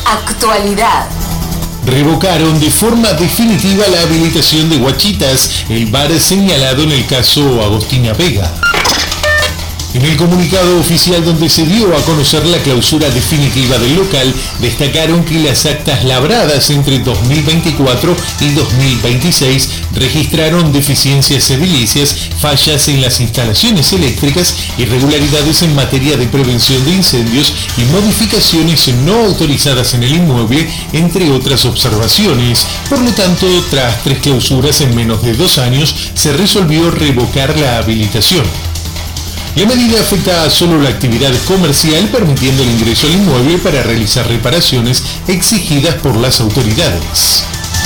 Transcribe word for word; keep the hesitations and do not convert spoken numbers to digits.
Actualidad. Revocaron de forma definitiva la habilitación de Guachitas, el bar señalado en el caso Agostina Vega. En el comunicado oficial donde se dio a conocer la clausura definitiva del local, destacaron que las actas labradas entre dos mil veinticuatro y dos mil veintiséis registraron deficiencias edilicias, fallas en las instalaciones eléctricas, irregularidades en materia de prevención de incendios y modificaciones no autorizadas en el inmueble, entre otras observaciones. Por lo tanto, tras tres clausuras en menos de dos años, se resolvió revocar la habilitación. La medida afecta solo la actividad comercial, permitiendo el ingreso al inmueble para realizar reparaciones exigidas por las autoridades.